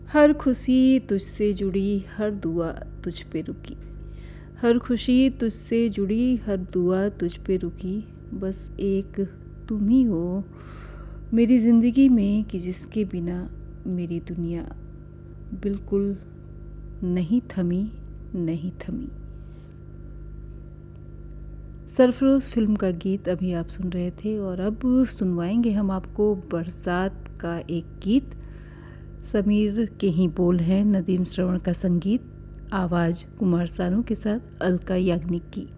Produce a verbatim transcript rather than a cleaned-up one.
हर खुशी तुझसे जुड़ी, हर दुआ तुझ पे रुकी। हर खुशी तुझसे जुड़ी, हर दुआ तुझ पे रुकी। बस एक तुम ही हो मेरी ज़िंदगी में कि जिसके बिना मेरी दुनिया बिल्कुल नहीं थमी, नहीं थमी। सरफरोश फिल्म का गीत अभी आप सुन रहे थे और अब सुनवाएंगे हम आपको बरसात का एक गीत। समीर के ही बोल हैं, नदीम श्रवण का संगीत, आवाज़ कुमार सानू के साथ अलका याग्निक की।